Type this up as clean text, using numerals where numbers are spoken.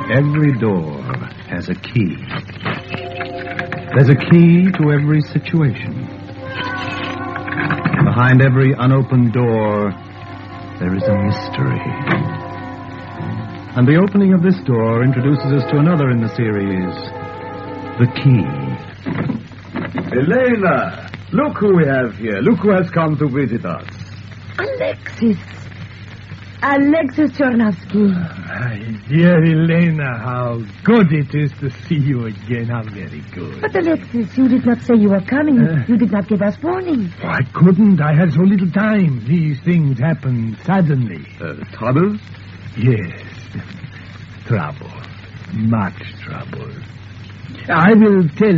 Every door has a key. There's a key to every situation. Behind every unopened door, there is a mystery. And the opening of this door introduces us to another in the series, The Key. Elena, look who we have here. Look who has come to visit us. Alexis Chornovsky. Dear Elena, how good it is to see you again. How very good. But Alexis, you did not say you were coming. You did not give us warning. Oh, I couldn't. I had so little time. These things happen suddenly. Trouble? Yes. Trouble. Much trouble. I will tell